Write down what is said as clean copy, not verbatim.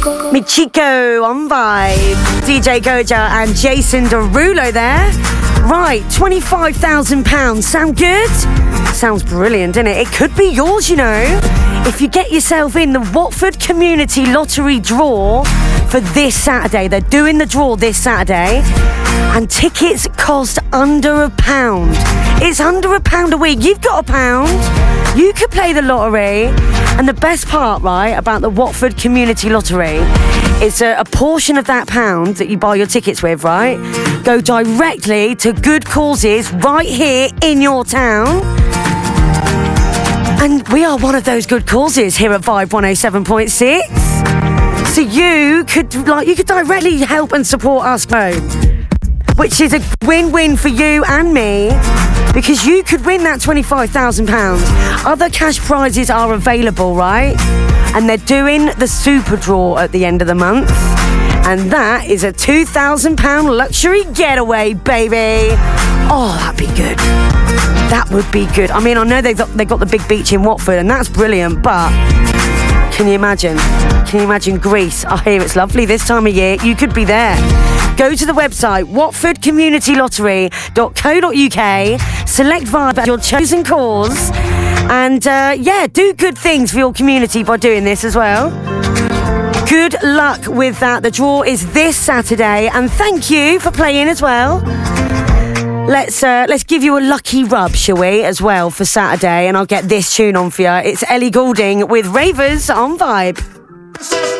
Michiko on Vibe. DJ Goja and Jason Derulo there. Right, £25,000. Sound good? Sounds brilliant, doesn't it? It could be yours, you know. If you get yourself in the Watford Community Lottery draw for this Saturday. They're doing the draw this Saturday. And tickets cost under £1. It's under £1 a week. You've got £1. You could play the lottery. And the best part, right, about the Watford Community Lottery is a portion of that pound that you buy your tickets with, right, go directly to good causes right here in your town. And we are one of those good causes here at Vibe 107.6. So you could directly help and support us both, which is a win-win for you and me, because you could win that £25,000. Other cash prizes are available, right? And they're doing the super draw at the end of the month. And that is a £2,000 luxury getaway, baby. Oh, that'd be good. That would be good. I mean, I know they've got the big beach in Watford, and that's brilliant, but can you imagine? Can you imagine Greece? I hear it's lovely this time of year. You could be there. Go to the website, watfordcommunitylottery.co.uk, select Vibe at your chosen cause, and do good things for your community by doing this as well. Good luck with that. The draw is this Saturday, and thank you for playing as well. Let's give you a lucky rub, shall we, as well for Saturday, and I'll get this tune on for you. It's Ellie Goulding with Ravers on Vibe.